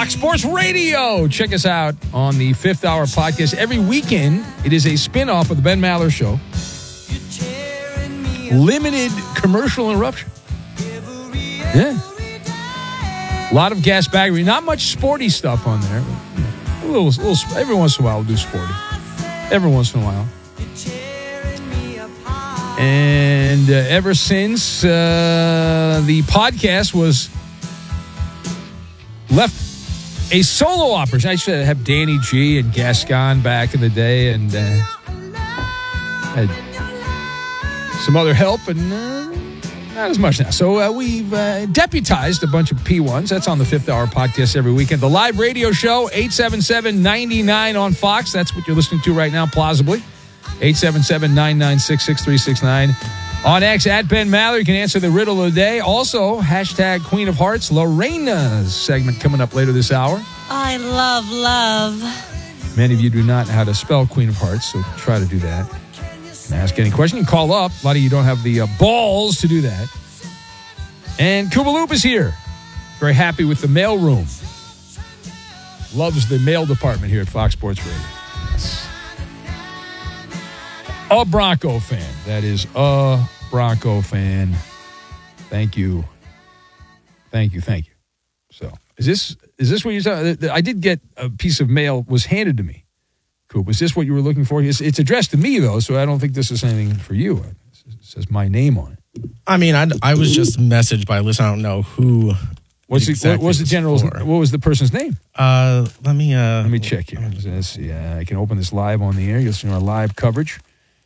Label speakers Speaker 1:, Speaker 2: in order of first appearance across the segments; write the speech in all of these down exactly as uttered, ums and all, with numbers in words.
Speaker 1: Fox Sports Radio. Check us out on the Fifth Hour podcast. Every weekend, it is a spinoff of the Ben Maller Show. Limited commercial interruption. Yeah. A lot of gas baggery. Not much sporty stuff on there. A little, a little, every once in a while, we'll do sporty. Every once in a while. And uh, ever since uh, the podcast was left a solo operation, I should have Danny G and Gascon back in the day, and uh, had some other help, and uh, not as much now. So uh, we've uh, deputized a bunch of P ones. That's on the Fifth Hour podcast every weekend. The live radio show, eight seven seven, nine nine on Fox. That's what you're listening to right now, plausibly. eight seven seven, nine nine six, six three six nine. On X, at Ben Maller, you can answer the riddle of the day. Also, hashtag Queen of Hearts, Lorena's segment coming up later this hour.
Speaker 2: I love love.
Speaker 1: Many of you do not know how to spell Queen of Hearts, so try to do that. And ask any question. You can call up. A lot of you don't have the uh, balls to do that. And Koopaloop is here. Very happy with the mail room. Loves the mail department here at Fox Sports Radio. Yes. A Bronco fan. That is a Bronco fan. Thank you. Thank you. Thank you. So, is this is this what you're talking? I did get a piece of mail was handed to me. Coop, is this what you were looking for? It's, it's addressed to me, though, so I don't think this is anything for you. It says my name on it.
Speaker 3: I mean, I, I was just messaged by a listener. I don't know who.
Speaker 1: What's exactly the, what was the general's? For. What was the person's name?
Speaker 3: Uh, let me uh,
Speaker 1: let me check here. Let's see. Uh, I can open this live on the air. You'll see our live coverage.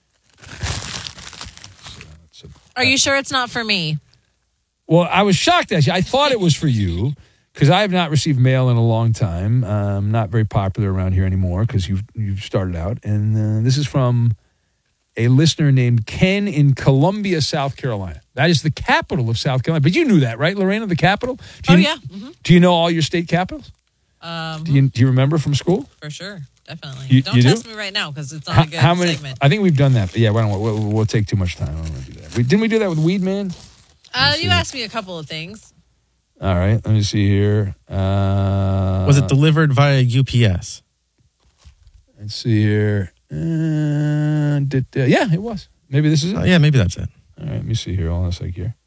Speaker 2: So, a, Are you sure it's not for me?
Speaker 1: Well, I was shocked, actually. I thought it was for you because I have not received mail in a long time. Um, not very popular around here anymore because you've, you've started out. And uh, this is from a listener named Ken in Columbia, South Carolina. That is the capital of South Carolina. But you knew that, right, Lorena, the capital? Do you,
Speaker 2: oh, yeah. Mm-hmm.
Speaker 1: Do you know all your state capitals?
Speaker 2: Um,
Speaker 1: do, you, do you remember from school?
Speaker 2: For sure. Definitely.
Speaker 1: You,
Speaker 2: don't
Speaker 1: you
Speaker 2: test
Speaker 1: do?
Speaker 2: me right now because it's on
Speaker 1: how,
Speaker 2: a good
Speaker 1: how many,
Speaker 2: segment.
Speaker 1: I think we've done that. But yeah, why don't we, we'll, we'll take too much time. I don't want to do that. We, didn't we do that with Weed Man?
Speaker 2: Uh, you asked me a couple of things.
Speaker 1: All right. Let me see here. Uh,
Speaker 3: Was it delivered via U P S?
Speaker 1: Let's see here. Uh, did, uh, yeah, it was. Maybe this is it.
Speaker 3: Uh, yeah, maybe that's it.
Speaker 1: All right. Let me see here. Hold on a sec here.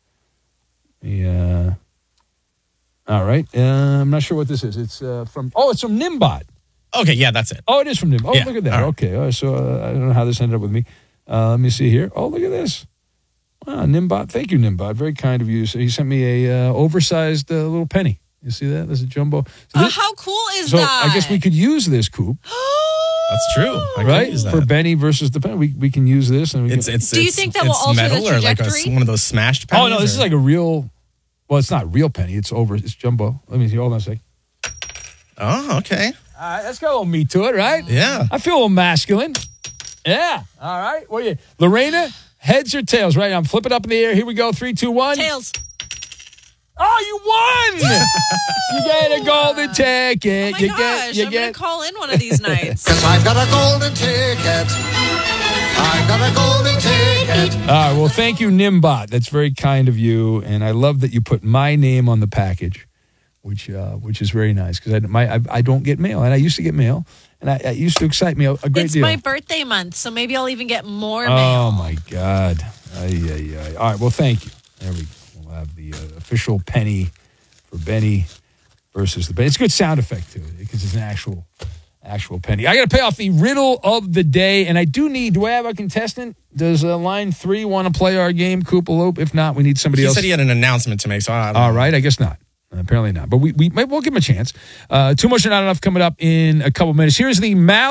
Speaker 1: Yeah. All right. Uh, I'm not sure what this is. It's uh, from, oh, it's from Nimbot.
Speaker 3: Okay, yeah, that's it.
Speaker 1: Oh, it is from Nimbot. Oh,
Speaker 3: yeah.
Speaker 1: look at that.
Speaker 3: Right.
Speaker 1: Okay. All right, so uh, I don't know how this ended up with me. Uh, let me see here. Oh, look at this. Wow, Nimbot. Thank you, Nimbot. Very kind of you. So he sent me a uh, oversized uh, little penny. You see that? There's a jumbo. So
Speaker 2: Oh,
Speaker 1: this,
Speaker 2: how cool is
Speaker 1: so
Speaker 2: that?
Speaker 1: I guess we could use this, Coop.
Speaker 3: That's true. I could
Speaker 1: Right?
Speaker 3: use that.
Speaker 1: For Benny versus the penny. We, we can use this. And we
Speaker 3: It's
Speaker 1: can,
Speaker 3: it's.
Speaker 2: Do you
Speaker 3: it's,
Speaker 2: think that
Speaker 3: it's
Speaker 2: will alter the
Speaker 3: metal or like a,
Speaker 2: trajectory?
Speaker 3: one of those smashed pennies?
Speaker 1: oh, no, this
Speaker 3: or?
Speaker 1: is like a real, well, it's not real penny. It's over. It's jumbo. Let me see. Hold on a sec.
Speaker 3: Oh, okay.
Speaker 1: All right, that's got a little meat to it, right?
Speaker 3: Yeah.
Speaker 1: I feel a little masculine. Yeah. All right. What are you, Lorena? Heads or tails? Right. I'm flipping up in the air. Here we go. Three, two, one.
Speaker 2: Tails.
Speaker 1: Oh, you won! You get a golden ticket.
Speaker 2: Oh my
Speaker 1: you
Speaker 2: gosh,
Speaker 1: get, you
Speaker 2: I'm
Speaker 1: get.
Speaker 2: going to call in one of these nights.
Speaker 4: Cause I've got a golden ticket. I've got a golden ticket.
Speaker 1: All right. Well, thank you, Nimbot. That's very kind of you, and I love that you put my name on the package, which uh, which is very nice because I my I, I don't get mail, and I used to get mail, and I, it used to excite me a, a great
Speaker 2: It's
Speaker 1: deal.
Speaker 2: my birthday month, so maybe I'll even get more
Speaker 1: Oh
Speaker 2: mail.
Speaker 1: my God! Ay, ay, ay. All right. Well, thank you. There we go. We'll have the uh, official penny for Benny versus the Benny. It's a good sound effect too because it's an actual actual penny. I got to pay off the riddle of the day, and I do need. Do I have a contestant? Does uh, line three want to play our game, Koopaloop? If not, we need somebody
Speaker 3: He
Speaker 1: else.
Speaker 3: said he had an announcement to make, so I don't
Speaker 1: All
Speaker 3: know.
Speaker 1: right. I guess not. Apparently not. But we we we'll give him a chance. Uh, too much or not enough coming up in a couple minutes. Here's the Mal.